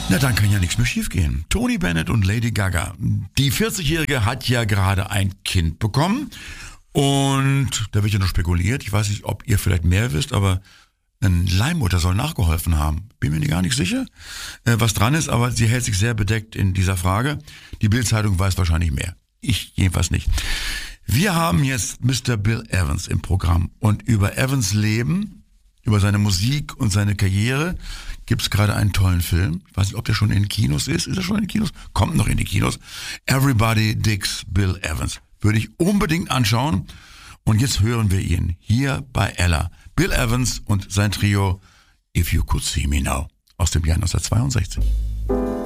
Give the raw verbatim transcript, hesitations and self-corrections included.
Na, dann kann ja nichts mehr schiefgehen. Tony Bennett und Lady Gaga. Die vierzigjährige hat ja gerade ein Kind bekommen. Und da wird ja noch spekuliert. Ich weiß nicht, ob ihr vielleicht mehr wisst, aber eine Leihmutter soll nachgeholfen haben. Bin mir gar nicht sicher, was dran ist, aber sie hält sich sehr bedeckt in dieser Frage. Die Bild-Zeitung weiß wahrscheinlich mehr. Ich jedenfalls nicht. Wir haben jetzt Mister Bill Evans im Programm. Und über Evans Leben, über seine Musik und seine Karriere gibt es gerade einen tollen Film. Ich weiß nicht, ob der schon in den Kinos ist. Ist er schon in den Kinos? Kommt noch in die Kinos. Everybody Digs Bill Evans. Würde ich unbedingt anschauen. Und jetzt hören wir ihn hier bei Ella. Bill Evans und sein Trio If You Could See Me Now aus dem Jahr neunzehnhundertzweiundsechzig.